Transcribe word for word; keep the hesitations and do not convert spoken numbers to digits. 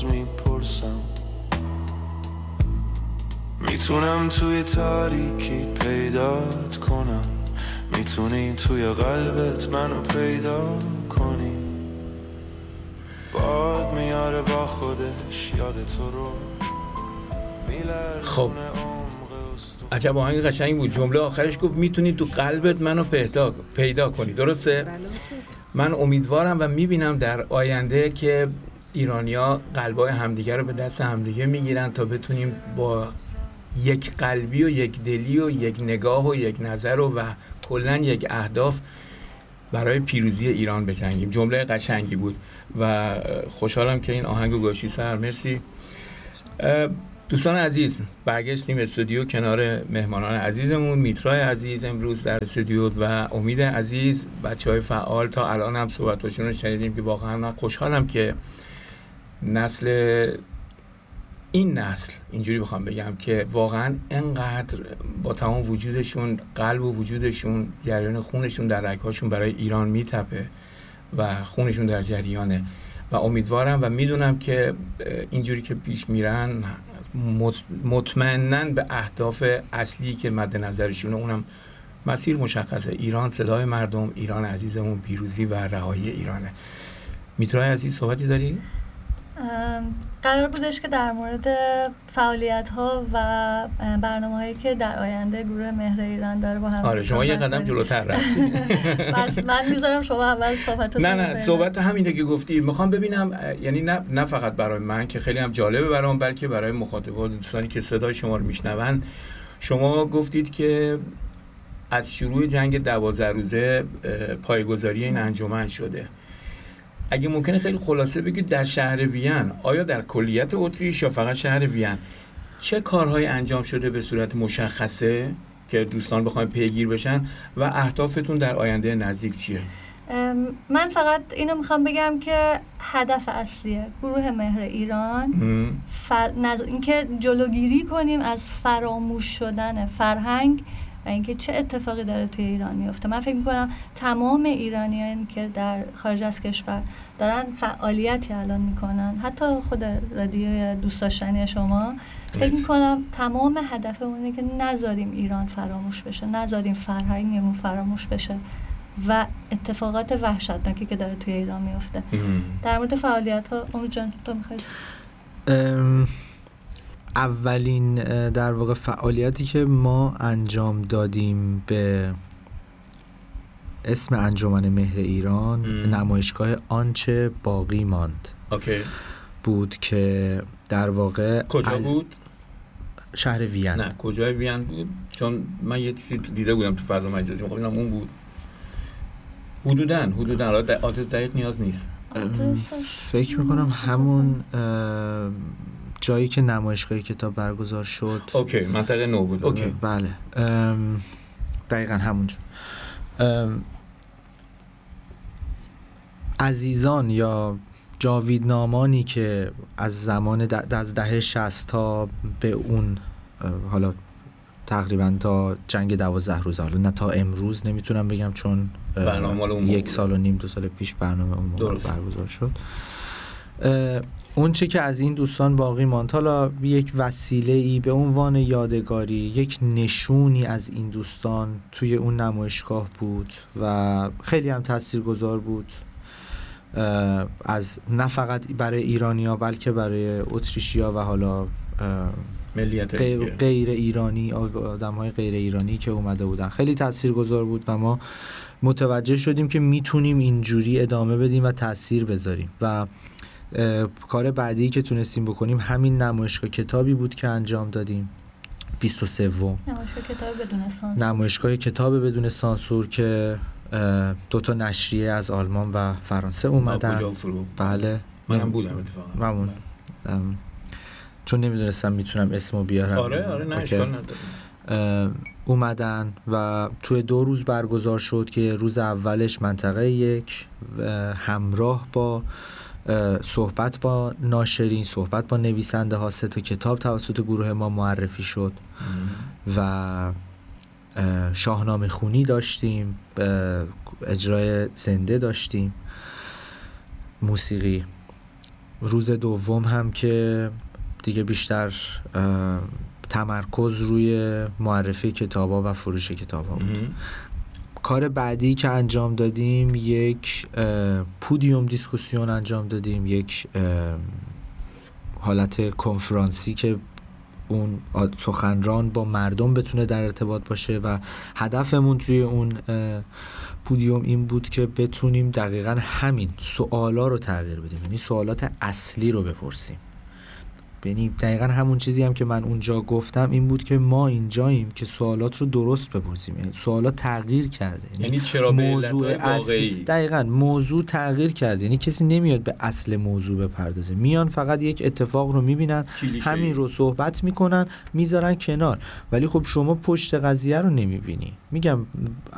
میپرسم میتونم توی تاریکی پیدات کنم، میتونی توی قلبت منو پیدا کنی، باد میاره با خودش یاد تو رو. خب عجب آهنگ قشنگ بود. جمله آخرش گفت میتونی تو قلبت منو پیدا پیدا کنی، درسته؟ من امیدوارم و میبینم در آینده که ایرانیا قلبای همدیگه رو به دست همدیگه میگیرن تا بتونیم با یک قلبی و یک دلی و یک نگاه و یک نظر و, و کلن یک اهداف برای پیروزی ایران بجنگیم. جمله قشنگی بود و خوشحالم که این آهنگو گوشی سر. مرسی دوستان عزیز. برگشتیم استودیو کنار مهمانان عزیزمون، میترای عزیز امروز در استودیو و امید عزیز، بچهای فعال. تا الان هم صحبتاشون رو شنیدیم که واقعا من خوشحالم که نسل این نسل، اینجوری بخوام بگم، که واقعا انقدر با تمام وجودشون، قلب و وجودشون، جریان خونشون در رگ‌هاشون برای ایران میتپه و خونشون در جریانه و امیدوارم و میدونم که اینجوری که پیش میرن مطمئناً به اهداف اصلی که مد نظرشونه، اونم مسیر مشخصه: ایران، صدای مردم، ایران عزیزمون، پیروزی و رهایی ایرانه. میترای عزیز صحبتی داری؟ قرار بودش که در مورد فعالیت‌ها و برنامه‌هایی که در آینده گروه مهر ایران داره با هم. آره شما یه قدم جلوتر رفتی. بس من میذارم شما اول صحبتتون. نه نه صحبت همینه که گفتی. میخوام ببینم، یعنی نه نه فقط برای من که خیلی هم جالبه برام، بلکه برای مخاطبان، دوستانی که صدای شما رو میشنون. شما گفتید که از شروع جنگ دوازده روزه پایه‌گذاری این انجمن شده. اگه ممکنه خیلی خلاصه بگید در شهر وین، آیا در کلیت اتریش یا فقط شهر وین، چه کارهایی انجام شده به صورت مشخصه که دوستان بخوایم پیگیر بشن و اهدافتون در آینده نزدیک چیه؟ من فقط اینو میخوام بگم که هدف اصلیه گروه مهر ایران فر... نز... اینکه جلوگیری کنیم از فراموش شدن فرهنگ و اینکه چه اتفاقی داره توی ایران میفته. من فکر میکنم تمام ایرانیان که در خارج از کشور دارن فعالیتی الان میکنن، حتی خود رادیو دوست داشتنی شما، فکر میکنم تمام هدف اونه که نذاریم ایران فراموش بشه، نذاریم فرهنگمون فراموش بشه و اتفاقات وحشتناکی که داره توی ایران میفته. در مورد فعالیت ها امید جان تو میخواید؟ اولین در واقع فعالیتی که ما انجام دادیم به اسم انجمن مهر ایران ام. نمایشگاه آنچه باقی ماند اوکی. بود که در واقع کجا بود؟ شهر وین. نه کجای وین بود؟ چون من یه چیزی دیده بودم تو فضا مجازی، می‌خوام ببینم اون بود. حدوداً حدوداً حالا آدرس دقیق نیاز نیست. فکر می‌کنم همون جایی که نمایشگاه کتاب برگزار شد. اوکی، منطقه نو بود. اوکی. بله. دقیقاً همونجا. عزیزان یا جاویدنامانی که از زمان د... از دهه شصت تا به اون حالا تقریباً تا جنگ دوازده روزه، حالا نه تا امروز نمیتونم بگم چون یک سال و نیم دو سال پیش برنامه اون موقع برگزار شد. اون چه که از این دوستان باقی ماند، حالا یک وسیله‌ای به عنوان یادگاری، یک نشونی از این دوستان توی اون نمایشگاه بود و خیلی هم تاثیرگذار بود، از نه فقط برای ایرانی‌ها بلکه برای اتریشی‌ها و حالا ملیت غیر, غیر ایرانی، آدم‌های غیر ایرانی که اومده بودن. خیلی تاثیرگذار بود و ما متوجه شدیم که میتونیم اینجوری ادامه بدیم و تاثیر بذاریم و کار بعدی که تونستیم بکنیم همین نمایشگاه کتابی بود که انجام دادیم. بیست و سوم نمایشگاه کتاب بدون سانسور. نمایشگاه کتاب بدون سانسور که دو تا نشریه از آلمان و فرانسه اومدن. بله منم بودم اتفاقا. ممنون. چون نمیدونستم میتونم اسمو بیارم. آره آره نه اشکال نداره. اومدن و توی دو روز برگزار شد که روز اولش منطقه یک همراه با صحبت با ناشرین، صحبت با نویسنده ها، سه تا کتاب توسط گروه ما معرفی شد و شاهنامه خونی داشتیم، اجرای زنده داشتیم، موسیقی روز دوم هم که دیگه بیشتر تمرکز روی معرفی کتابا و فروش کتابا بود. کار بعدی که انجام دادیم یک پودیوم دیسکوسیون انجام دادیم، یک حالت کنفرانسی که اون سخنران با مردم بتونه در ارتباط باشه و هدفمون توی اون پودیوم این بود که بتونیم دقیقاً همین سوالا رو تغییر بدیم، یعنی سوالات اصلی رو بپرسیم. یعنی دقیقاً همون چیزی هم که من اونجا گفتم این بود که ما اینجاییم که سوالات رو درست بپرسیم. یعنی سوالات تغییر کرده، یعنی چرا به موضوع واقعی دقیقاً موضوع تغییر کرده، یعنی کسی نمیاد به اصل موضوع بپردازه، میان فقط یک اتفاق رو میبینن، همین رو صحبت میکنن، میذارن کنار، ولی خب شما پشت قضیه رو نمیبینی. میگم